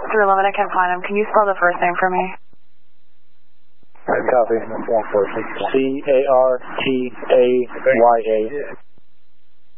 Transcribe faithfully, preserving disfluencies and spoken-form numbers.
three eleven, I can't find him. Can you spell the first name for me? Copy. C A R T A Y A.